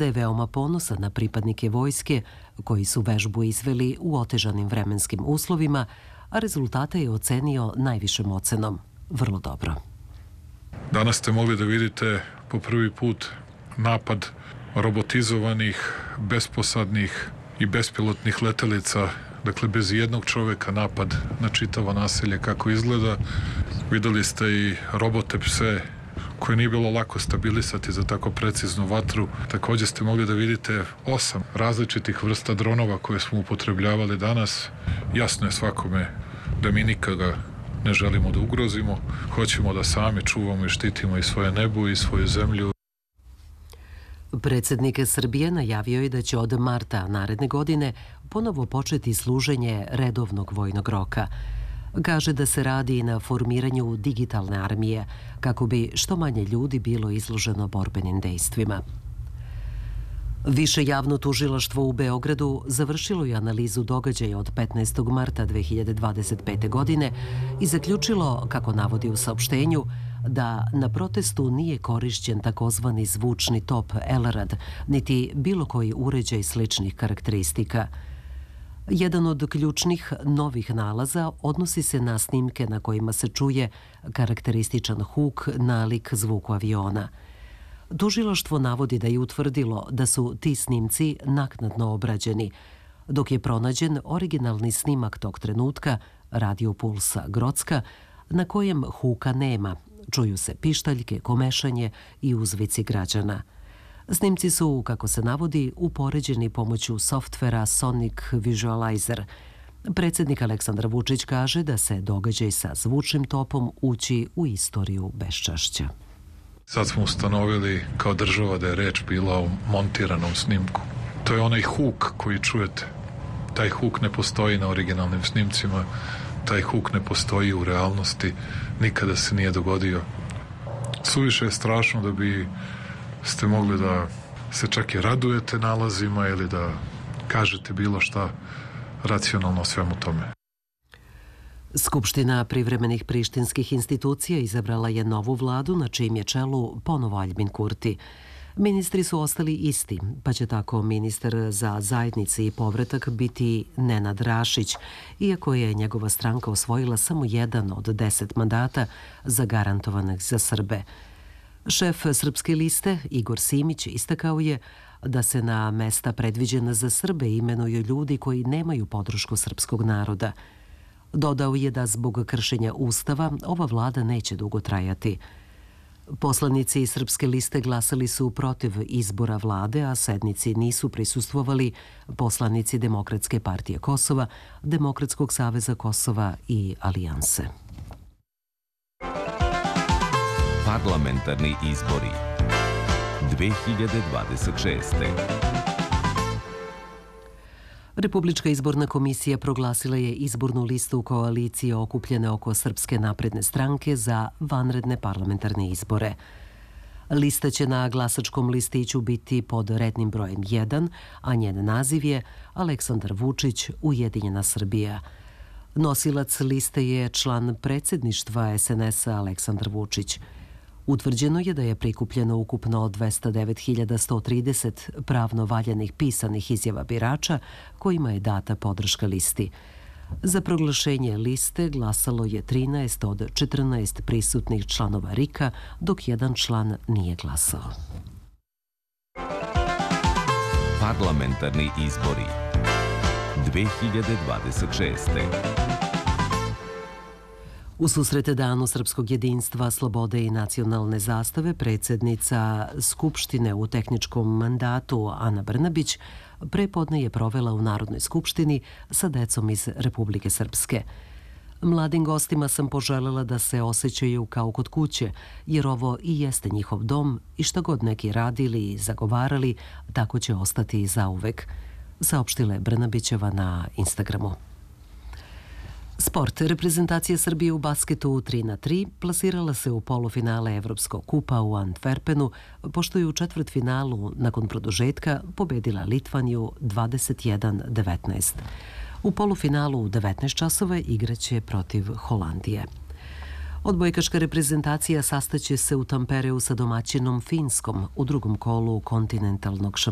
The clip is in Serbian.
da je veoma ponosan na pripadnike vojske koji su vežbu izveli u otežanim vremenskim uslovima, a rezultate je ocenio najvišom ocenom – vrlo dobro. Danas ste mogli da vidite po prvi put napad robotizovanih, besposadnih i bespilotnih letelica, dakle bez jednog čoveka napad na čitavo naselje kako izgleda. Videli ste i robote pse koje nije bilo lako stabilisati za tako preciznu vatru. Također ste mogli da vidite 8 različitih vrsta dronova koje smo upotrebljavali danas. Jasno je svakome da mi nikoga ne želimo da ugrozimo. Hoćemo da sami čuvamo i štitimo i svoje nebo i svoju zemlju. Predsjednik Srbije najavio je da će od marta naredne godine ponovo početi služenje redovnog vojnog roka. Kaže da se radi i na formiranju digitalne armije, kako bi što manje ljudi bilo izloženo borbenim dejstvima. Više javno tužilaštvo u Beogradu završilo je analizu događaja od 15. marta 2025. godine i zaključilo, kako navodi u saopštenju, da na protestu nije korišćen takozvani zvučni top Elrad, niti bilo koji uređaj sličnih karakteristika. Jedan od ključnih novih nalaza odnosi se na snimke na kojima se čuje karakterističan huk nalik zvuku aviona. Tužilaštvo navodi da je utvrdilo da su ti snimci naknadno obrađeni, dok je pronađen originalni snimak tog trenutka, Radio Pulsa Grocka, na kojem huka nema. Čuju se pištaljke, komešanje i uzvici građana. Snimci su, kako se navodi, upoređeni pomoću softvera Sonic Visualizer. Predsjednik Aleksandar Vučić kaže da se događaj sa zvučnim topom ući u istoriju beščašća. Sad smo ustanovili kao država da je reč bila o montiranom snimku. To je onaj huk koji čujete. Taj huk ne postoji na originalnim snimcima, taj huk ne postoji u realnosti, nikada se nije dogodio. Suviše je strašno da bi ste mogli da se čak i radujete nalazima ili da kažete bilo šta racionalno o svemu tome. Skupština privremenih prištinskih institucija izabrala je novu vladu na čijem je čelu ponovo Aljbin Kurti. Ministri su ostali isti, pa će tako ministar za zajednice i povratak biti Nenad Rašić, iako je njegova stranka osvojila samo 1 od 10 mandata zagarantovanih za Srbe. Šef Srpske liste, Igor Simić, istakao je da se na mesta predviđena za Srbe imenuju ljudi koji nemaju podršku srpskog naroda. Dodao je da zbog kršenja Ustava ova vlada neće dugo trajati. Poslanici Srpske liste glasali su protiv izbora vlade, a sednici nisu prisustvovali poslanici Demokratske partije Kosova, Demokratskog saveza Kosova i Alijanse. Parlamentarni izbori 2026. Republička izborna komisija proglasila je izbornu listu koalicije okupljene oko Srpske napredne stranke za vanredne parlamentarne izbore. Lista će na glasačkom listiću biti pod rednim brojem 1, a njen naziv je Aleksandar Vučić – Ujedinjena Srbija. Nosilac liste je član predsjedništva SNS-a Aleksandar Vučić. Utvrđeno je da je prikupljeno ukupno 209.130 pravno valjanih pisanih izjava birača kojima je data podrška listi. Za proglašenje liste glasalo je 13 od 14 prisutnih članova RIK-a, dok jedan član nije glasao. Parlamentarni izbori 2026. U susret Danu srpskog jedinstva, slobode i nacionalne zastave, predsjednica Skupštine u tehničkom mandatu Ana Brnabić prepodne je provela u Narodnoj skupštini sa decom iz Republike Srpske. Mladim gostima sam poželjela da se osjećaju kao kod kuće, jer ovo i jeste njihov dom i šta god neki radili i zagovarali, tako će ostati i zauvek, saopštila je Brnabićeva na Instagramu. Sport. Reprezentacija Srbije u basketu 3x3 plasirala se u polufinale Evropskog kupa u Antwerpenu, pošto je u četvrtfinalu nakon produžetka pobedila Litvaniju 21-19. U polufinalu u 19 časova igraće protiv Holandije. Odbojkaška reprezentacija sastaće se u Tampereu sa domaćinom Finskom u drugom kolu kontinentalnog šampionata